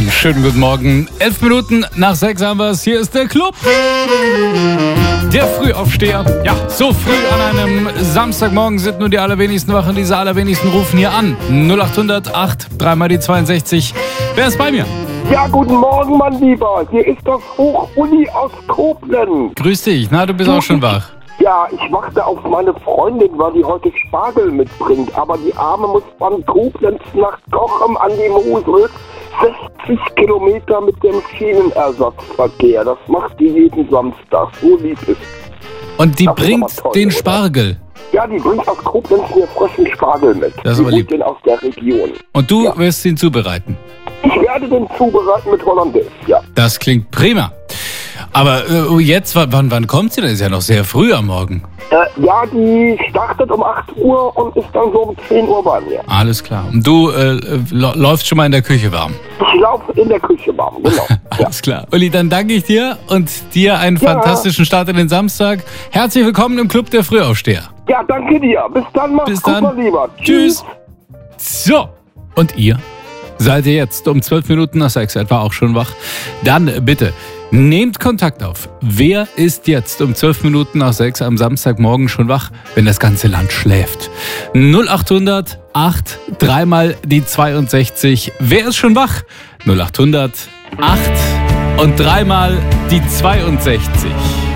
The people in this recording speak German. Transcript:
Einen schönen guten Morgen. 11 Minuten nach 6 haben wir es. Hier ist der Club. Der Frühaufsteher. Ja, so früh an einem Samstagmorgen sind nur die allerwenigsten wach und diese allerwenigsten rufen hier an. 0800 8 3 mal die 62. Wer ist bei mir? Ja, guten Morgen, mein Lieber. Hier ist das Hoch-Uli aus Koblenz. Grüß dich. Na, du bist auch schon wach. Ja, ich warte auf meine Freundin, weil die heute Spargel mitbringt. Aber die Arme muss von Koblenz nach Cochem an die Mosel 60 Kilometer mit dem Schienenersatzverkehr. Das macht die jeden Samstag. So lieb ist. Und die Das ist bringt aber toll, den oder? Spargel. Ja, die bringt aus Koblenz mir frischen Spargel mit. Das ist Die aber holt lieb. den aus der Region. Und du Ja. wirst ihn zubereiten. Ich werde den zubereiten mit Hollandaise, ja. Das klingt prima. Aber jetzt, wann kommt sie denn? Ist ja noch sehr früh am Morgen. Ja, die startet um 8 Uhr und ist dann so um 10 Uhr bei mir. Alles klar. Und du läufst schon mal in der Küche warm. Ich laufe in der Küche warm, genau. Ja. Alles klar. Uli, dann danke ich dir und dir einen Ja. fantastischen Start in den Samstag. Herzlich willkommen im Club der Frühaufsteher. Ja, danke dir. Bis dann, mach's Bis gut, dann. mein Lieber. Tschüss. So, und ihr? Seid ihr jetzt um 12 Minuten nach 6 etwa auch schon wach? Dann bitte nehmt Kontakt auf. Wer ist jetzt um 12 Minuten nach 6 am Samstagmorgen schon wach, wenn das ganze Land schläft? 0800 8 3 mal die 62. Wer ist schon wach? 0800 8 und 3 mal die 62.